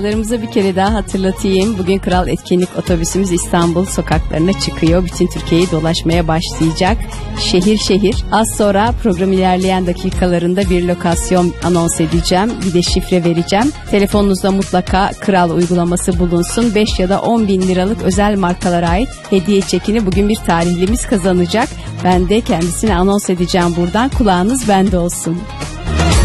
Larımıza bir kere daha hatırlatayım. Bugün Kral Etkinlik otobüsümüz İstanbul sokaklarına çıkıyor. Bütün Türkiye'yi dolaşmaya başlayacak. Şehir şehir. Az sonra program ilerleyen dakikalarında bir lokasyon anons edeceğim. Bir de şifre vereceğim. Telefonunuzda mutlaka Kral uygulaması bulunsun. 5 ya da 10 bin liralık özel markalara ait hediye çekini bugün bir tarihlimiz kazanacak. Ben de kendisine anons edeceğim buradan. Kulağınız bende olsun.